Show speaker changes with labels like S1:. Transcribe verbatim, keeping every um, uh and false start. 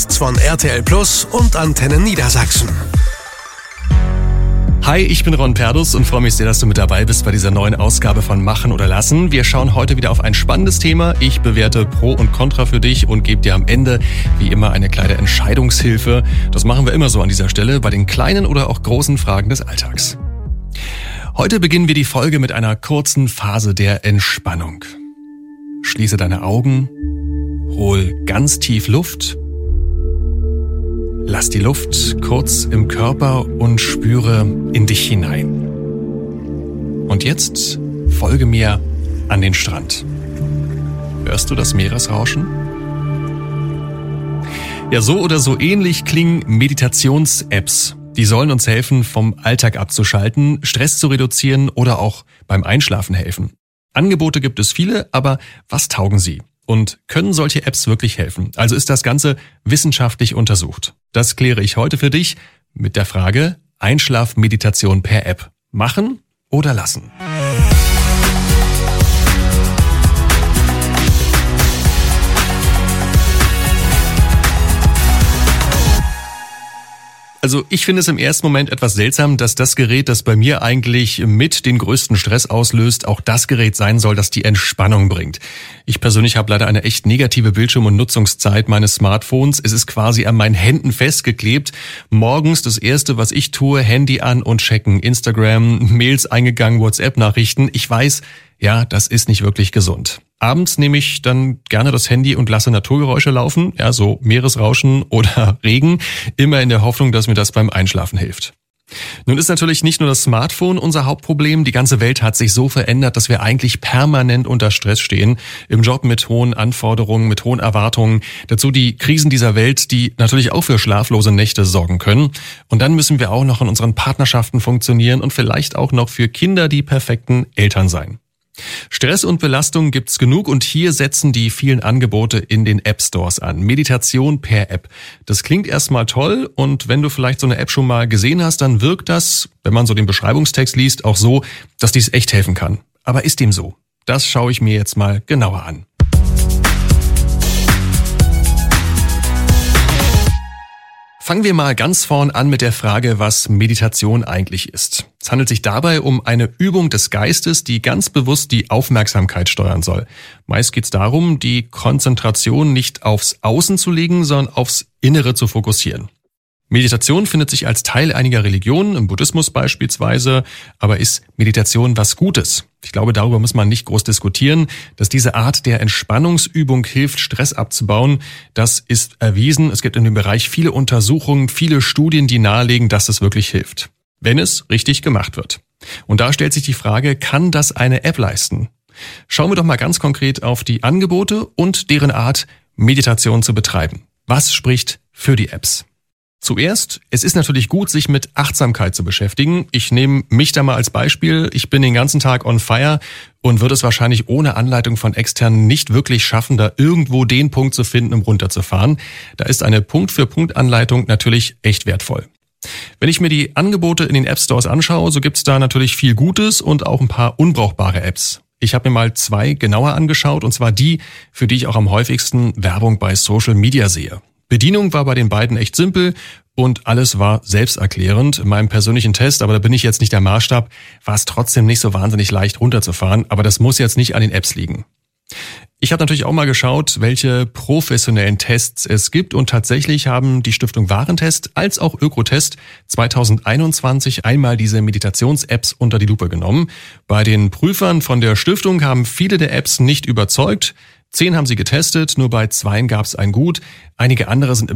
S1: Von R T L Plus und Antenne Niedersachsen.
S2: Hi, ich bin Ron Perdus und freue mich sehr, dass du mit dabei bist bei dieser neuen Ausgabe von Machen oder Lassen. Wir schauen heute wieder auf ein spannendes Thema. Ich bewerte Pro und Contra für dich und gebe dir am Ende wie immer eine kleine Entscheidungshilfe. Das machen wir immer so an dieser Stelle bei den kleinen oder auch großen Fragen des Alltags. Heute beginnen wir die Folge mit einer kurzen Phase der Entspannung. Schließe deine Augen, hol ganz tief Luft. Lass die Luft kurz im Körper und spüre in dich hinein. Und jetzt folge mir an den Strand. Hörst du das Meeresrauschen? Ja, so oder so ähnlich klingen Meditations-Apps. Die sollen uns helfen, vom Alltag abzuschalten, Stress zu reduzieren oder auch beim Einschlafen helfen. Angebote gibt es viele, aber was taugen sie? Und können solche Apps wirklich helfen? Also ist das Ganze wissenschaftlich untersucht? Das kläre ich heute für dich mit der Frage: Einschlafmeditation per App. Machen oder lassen? Also ich finde es im ersten Moment etwas seltsam, dass das Gerät, das bei mir eigentlich mit den größten Stress auslöst, auch das Gerät sein soll, das die Entspannung bringt. Ich persönlich habe leider eine echt negative Bildschirm- und Nutzungszeit meines Smartphones. Es ist quasi an meinen Händen festgeklebt. Morgens das Erste, was ich tue, Handy an und checken. Instagram, Mails eingegangen, WhatsApp-Nachrichten. Ich weiß, ja, das ist nicht wirklich gesund. Abends nehme ich dann gerne das Handy und lasse Naturgeräusche laufen, ja, so Meeresrauschen oder Regen, immer in der Hoffnung, dass mir das beim Einschlafen hilft. Nun ist natürlich nicht nur das Smartphone unser Hauptproblem. Die ganze Welt hat sich so verändert, dass wir eigentlich permanent unter Stress stehen. Im Job mit hohen Anforderungen, mit hohen Erwartungen. Dazu die Krisen dieser Welt, die natürlich auch für schlaflose Nächte sorgen können. Und dann müssen wir auch noch in unseren Partnerschaften funktionieren und vielleicht auch noch für Kinder die perfekten Eltern sein. Stress und Belastung gibt's genug und hier setzen die vielen Angebote in den App-Stores an. Meditation per App. Das klingt erstmal toll und wenn du vielleicht so eine App schon mal gesehen hast, dann wirkt das, wenn man so den Beschreibungstext liest, auch so, dass dies echt helfen kann. Aber ist dem so? Das schaue ich mir jetzt mal genauer an. Fangen wir mal ganz vorn an mit der Frage, was Meditation eigentlich ist. Es handelt sich dabei um eine Übung des Geistes, die ganz bewusst die Aufmerksamkeit steuern soll. Meist geht es darum, die Konzentration nicht aufs Außen zu legen, sondern aufs Innere zu fokussieren. Meditation findet sich als Teil einiger Religionen, im Buddhismus beispielsweise, aber ist Meditation was Gutes? Ich glaube, darüber muss man nicht groß diskutieren. Dass diese Art der Entspannungsübung hilft, Stress abzubauen, das ist erwiesen. Es gibt in dem Bereich viele Untersuchungen, viele Studien, die nahelegen, dass es wirklich hilft, wenn es richtig gemacht wird. Und da stellt sich die Frage, kann das eine App leisten? Schauen wir doch mal ganz konkret auf die Angebote und deren Art, Meditation zu betreiben. Was spricht für die Apps? Zuerst, es ist natürlich gut, sich mit Achtsamkeit zu beschäftigen. Ich nehme mich da mal als Beispiel. Ich bin den ganzen Tag on fire und würde es wahrscheinlich ohne Anleitung von Externen nicht wirklich schaffen, da irgendwo den Punkt zu finden, um runterzufahren. Da ist eine Punkt-für-Punkt-Anleitung natürlich echt wertvoll. Wenn ich mir die Angebote in den App-Stores anschaue, so gibt's da natürlich viel Gutes und auch ein paar unbrauchbare Apps. Ich habe mir mal zwei genauer angeschaut, und zwar die, für die ich auch am häufigsten Werbung bei Social Media sehe. Bedienung war bei den beiden echt simpel und alles war selbsterklärend. In meinem persönlichen Test, aber da bin ich jetzt nicht der Maßstab, war es trotzdem nicht so wahnsinnig leicht runterzufahren, aber das muss jetzt nicht an den Apps liegen. Ich habe natürlich auch mal geschaut, welche professionellen Tests es gibt und tatsächlich haben die Stiftung Warentest als auch Ökotest zwanzig einundzwanzig einmal diese Meditations-Apps unter die Lupe genommen. Bei den Prüfern von der Stiftung haben viele der Apps nicht überzeugt. Zehn haben sie getestet, nur bei zweien gab es ein Gut. Einige andere sind